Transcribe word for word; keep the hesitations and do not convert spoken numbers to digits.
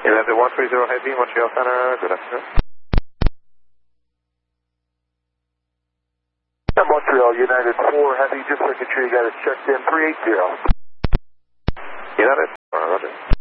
United one three zero Heavy, Montreal Center, good afternoon. Montreal United four Heavy, just making sure you got it checked in, three eight zero. United, Roger.